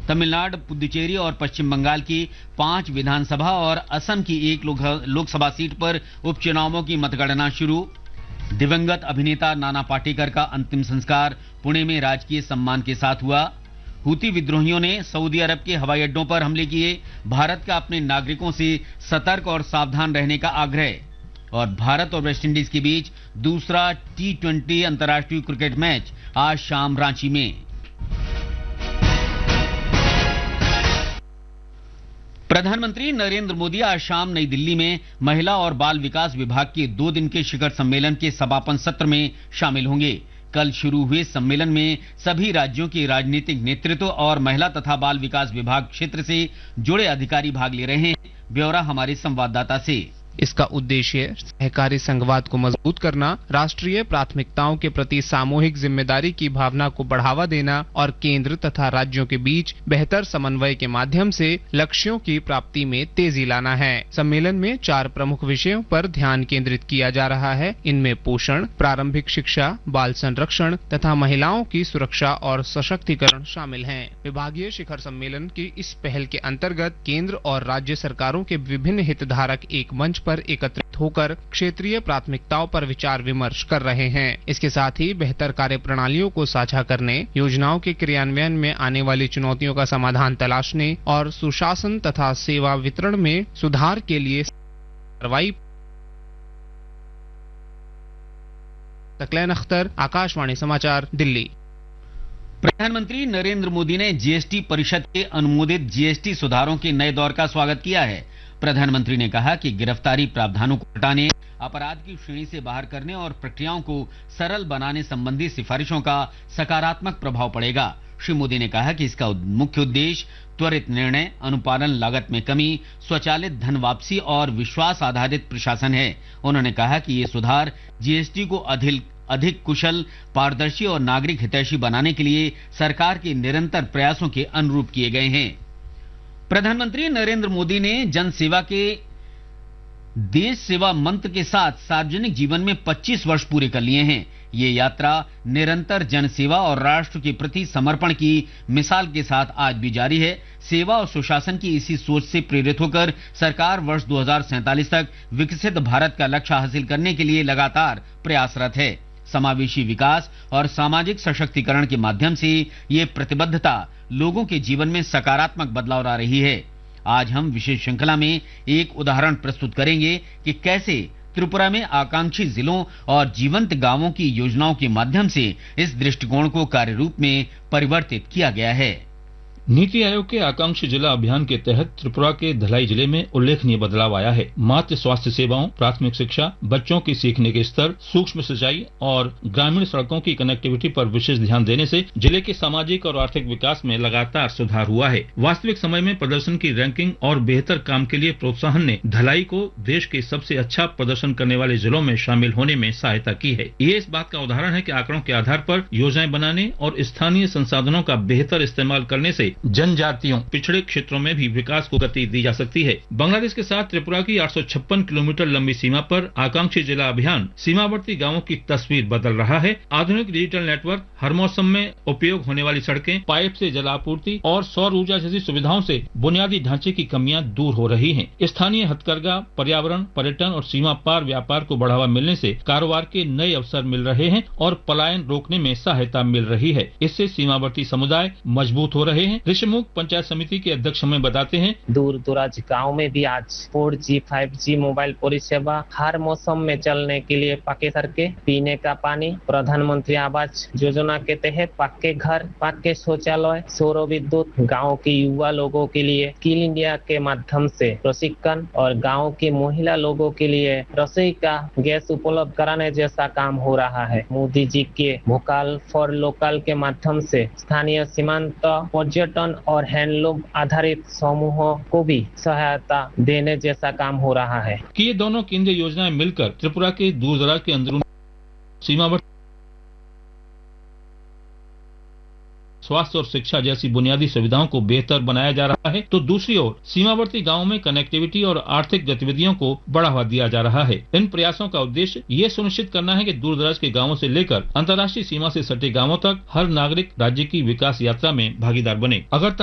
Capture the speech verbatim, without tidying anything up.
तमिलनाडु, पुदुचेरी और पश्चिम बंगाल की पांच विधानसभा और असम की एक लोकसभा सीट पर उपचुनावों की मतगणना शुरू। दिवंगत अभिनेता नाना पाटेकर का अंतिम संस्कार पुणे में राजकीय सम्मान के साथ हुआ। हूती विद्रोहियों ने सऊदी अरब के हवाई अड्डों पर हमले किए। भारत का अपने नागरिकों से सतर्क और सावधान रहने का आग्रह। और भारत और वेस्टइंडीज के बीच दूसरा टी ट्वेंटी अंतर्राष्ट्रीय क्रिकेट मैच आज शाम रांची में। प्रधानमंत्री नरेंद्र मोदी आज शाम नई दिल्ली में महिला और बाल विकास विभाग के दो दिन के शिखर सम्मेलन के समापन सत्र में शामिल होंगे। कल शुरू हुए सम्मेलन में सभी राज्यों के राजनीतिक नेतृत्व और महिला तथा बाल विकास विभाग क्षेत्र से जुड़े अधिकारी भाग ले रहे हैं। ब्यौरा हमारे संवाददाता से। इसका उद्देश्य सहकारी संघवाद को मजबूत करना, राष्ट्रीय प्राथमिकताओं के प्रति सामूहिक जिम्मेदारी की भावना को बढ़ावा देना और केंद्र तथा राज्यों के बीच बेहतर समन्वय के माध्यम से लक्ष्यों की प्राप्ति में तेजी लाना है। सम्मेलन में चार प्रमुख विषयों पर ध्यान केंद्रित किया जा रहा है। इनमें पोषण, प्रारंभिक शिक्षा, बाल संरक्षण तथा महिलाओं की सुरक्षा और सशक्तिकरण शामिल हैं। विभागीय शिखर सम्मेलन की इस पहल के अंतर्गत केंद्र और राज्य सरकारों के विभिन्न हितधारक एक मंच पर एकत्रित होकर क्षेत्रीय प्राथमिकताओं पर विचार विमर्श कर रहे हैं। इसके साथ ही बेहतर कार्य प्रणालियों को साझा करने, योजनाओं के क्रियान्वयन में आने वाली चुनौतियों का समाधान तलाशने और सुशासन तथा सेवा वितरण में सुधार के लिए कार्रवाई। तकलैन अख्तर, आकाशवाणी समाचार, दिल्ली। प्रधानमंत्री नरेंद्र मोदी ने जीएसटी परिषद के अनुमोदित जीएसटी सुधारों के नए दौर का स्वागत किया है। प्रधानमंत्री ने कहा कि गिरफ्तारी प्रावधानों को हटाने, अपराध की श्रेणी से बाहर करने और प्रक्रियाओं को सरल बनाने संबंधी सिफारिशों का सकारात्मक प्रभाव पड़ेगा। श्री मोदी ने कहा कि इसका मुख्य उद्देश्य त्वरित निर्णय, अनुपालन लागत में कमी, स्वचालित धन वापसी और विश्वास आधारित प्रशासन है। उन्होंने कहा कि ये सुधार जीएसटी को अधिक अधिक कुशल, पारदर्शी और नागरिक हितैषी बनाने के लिए सरकार के निरंतर प्रयासों के अनुरूप किए गए हैं। प्रधानमंत्री नरेंद्र मोदी ने जन सेवा के देश सेवा मंत्र के साथ सार्वजनिक जीवन में पच्चीस वर्ष पूरे कर लिए हैं। ये यात्रा निरंतर जन सेवा और राष्ट्र के प्रति समर्पण की मिसाल के साथ आज भी जारी है। सेवा और सुशासन की इसी सोच से प्रेरित होकर सरकार वर्ष दो हज़ार सैंतालीस तक विकसित भारत का लक्ष्य हासिल करने के लिए लगातार प्रयासरत है। समावेशी विकास और सामाजिक सशक्तिकरण के माध्यम से ये प्रतिबद्धता लोगों के जीवन में सकारात्मक बदलाव ला रही है। आज हम विशेष श्रृंखला में एक उदाहरण प्रस्तुत करेंगे कि कैसे त्रिपुरा में आकांक्षी जिलों और जीवंत गांवों की योजनाओं के माध्यम से इस दृष्टिकोण को कार्य रूप में परिवर्तित किया गया है। नीति आयोग के आकांक्षी जिला अभियान के तहत त्रिपुरा के धलाई जिले में उल्लेखनीय बदलाव आया है। मातृ स्वास्थ्य सेवाओं, प्राथमिक शिक्षा, बच्चों की सीखने के स्तर, सूक्ष्म सिंचाई और ग्रामीण सड़कों की कनेक्टिविटी पर विशेष ध्यान देने से जिले के सामाजिक और आर्थिक विकास में लगातार सुधार हुआ है। वास्तविक समय में प्रदर्शन की रैंकिंग और बेहतर काम के लिए प्रोत्साहन ने धलाई को देश के सबसे अच्छा प्रदर्शन करने वाले जिलों में शामिल होने में सहायता की है। ये इस बात का उदाहरण है कि आंकड़ों के आधार पर योजनाएं बनाने और स्थानीय संसाधनों का बेहतर इस्तेमाल करने से जनजातियों, पिछड़े क्षेत्रों में भी विकास को गति दी जा सकती है। बांग्लादेश के साथ त्रिपुरा की आठ सौ छप्पन किलोमीटर लंबी सीमा पर आकांक्षी जिला अभियान सीमावर्ती गांवों की तस्वीर बदल रहा है। आधुनिक डिजिटल नेटवर्क, हर मौसम में उपयोग होने वाली सड़कें, पाइप से जलापूर्ति और सौर ऊर्जा जैसी सुविधाओं से बुनियादी ढांचे की कमियां दूर हो रही हैं। स्थानीय हथकरघा, पर्यावरण, पर्यटन और सीमा पार व्यापार को बढ़ावा मिलने से कारोबार के नए अवसर मिल रहे हैं और पलायन रोकने में सहायता मिल रही है। इससे सीमावर्ती समुदाय मजबूत हो रहे हैं। ऋषिमुख पंचायत समिति के अध्यक्ष हमें बताते हैं, दूर दराज गाँव में भी आज four G, five G mobile परिसेवा, हर मौसम में चलने के लिए पक्के सड़कें, पीने का पानी, प्रधानमंत्री आवास योजना के तहत पक्के घर, पक्के शौचालय, सौर विद्युत, गाँव के युवा लोगों के लिए स्किल इंडिया के माध्यम से प्रशिक्षण और गाँव के महिला लोगों के लिए रसोई का गैस उपलब्ध कराने जैसा काम हो रहा है। मोदी जी के वोकल फॉर लोकल के माध्यम से स्थानीय सीमांत, पर्यटन और हैंडलूम आधारित समूहों को भी सहायता देने जैसा काम हो रहा है कि ये दोनों केंद्रीय योजनाएं मिलकर त्रिपुरा के दूर दराज के अंदरूनी सीमावर्ती स्वास्थ्य और शिक्षा जैसी बुनियादी सुविधाओं को बेहतर बनाया जा रहा है, तो दूसरी ओर सीमावर्ती गांवों में कनेक्टिविटी और आर्थिक गतिविधियों को बढ़ावा दिया जा रहा है। इन प्रयासों का उद्देश्य ये सुनिश्चित करना है कि दूर दराज के गांवों से लेकर अंतर्राष्ट्रीय सीमा से सटे गांवों तक हर नागरिक राज्य की विकास यात्रा में भागीदार बने। अगर